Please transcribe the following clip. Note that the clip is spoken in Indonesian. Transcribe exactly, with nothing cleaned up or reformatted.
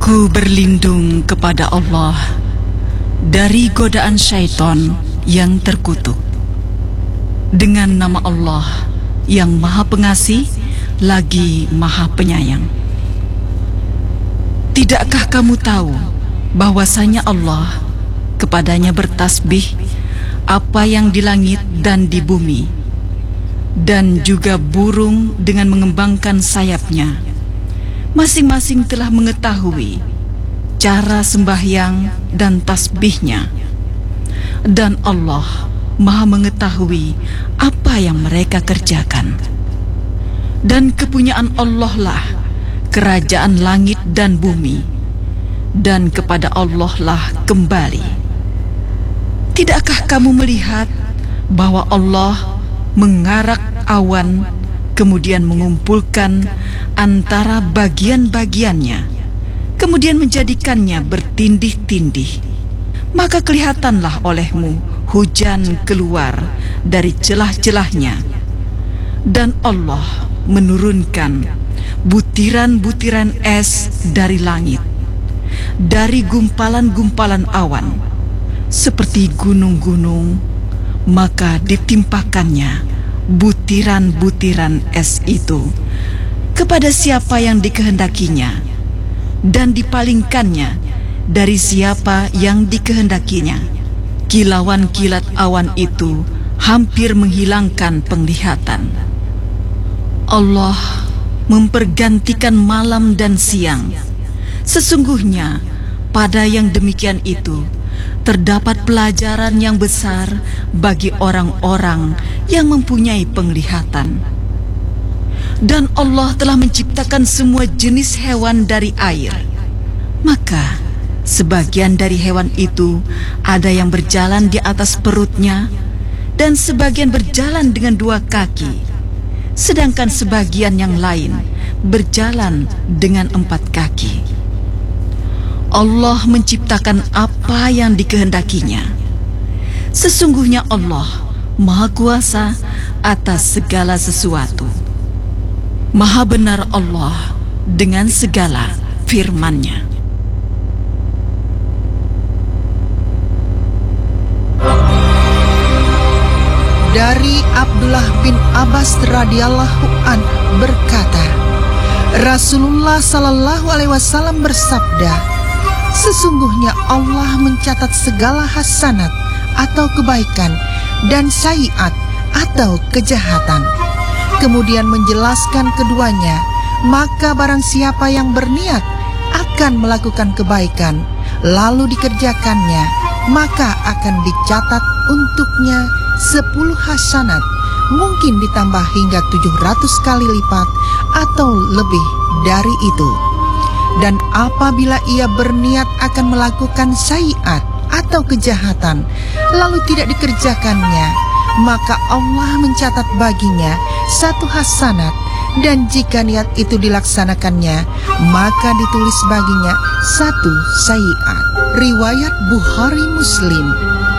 Aku berlindung kepada Allah dari godaan syaitan yang terkutuk. Dengan nama Allah yang Maha Pengasih lagi Maha Penyayang. Tidakkah kamu tahu bahwasanya Allah kepadanya bertasbih apa yang di langit dan di bumi, dan juga burung dengan mengembangkan sayapnya masing-masing telah mengetahui cara sembahyang dan tasbihnya, dan Allah Maha mengetahui apa yang mereka kerjakan. Dan kepunyaan Allah lah kerajaan langit dan bumi, dan kepada Allah lah kembali. Tidakkah kamu melihat bahwa Allah mengarak awan, kemudian mengumpulkan antara bagian-bagiannya, kemudian menjadikannya bertindih-tindih? Maka kelihatanlah olehmu hujan keluar dari celah-celahnya, dan Allah menurunkan butiran-butiran es dari langit, dari gumpalan-gumpalan awan, seperti gunung-gunung, maka ditimpakannya butiran-butiran es itu kepada siapa yang dikehendakinya, dan dipalingkannya dari siapa yang dikehendakinya. Kilauan kilat awan itu hampir menghilangkan penglihatan. Allah mempergantikan malam dan siang. Sesungguhnya pada yang demikian itu terdapat pelajaran yang besar bagi orang-orang yang mempunyai penglihatan. Dan Allah telah menciptakan semua jenis hewan dari air. Maka sebagian dari hewan itu ada yang berjalan di atas perutnya, dan sebagian berjalan dengan dua kaki, sedangkan sebagian yang lain berjalan dengan empat kaki. Allah menciptakan apa yang dikehendakinya. Sesungguhnya Allah Maha Kuasa atas segala sesuatu. Maha benar Allah dengan segala firman-Nya. Dari Abdullah bin Abbas radhiyallahu an berkata, Rasulullah sallallahu alaihi wasallam bersabda, sesungguhnya Allah mencatat segala hasanat atau kebaikan dan sayiat atau kejahatan. Kemudian menjelaskan keduanya, maka barang siapa yang berniat akan melakukan kebaikan lalu dikerjakannya, maka akan dicatat untuknya sepuluh hasanat, mungkin ditambah hingga tujuh ratus kali lipat atau lebih dari itu. Dan apabila ia berniat akan melakukan sayiat atau kejahatan lalu tidak dikerjakannya, maka Allah mencatat baginya satu hasanat, dan jika niat itu dilaksanakannya, maka ditulis baginya satu sayiat. Riwayat Bukhari Muslim.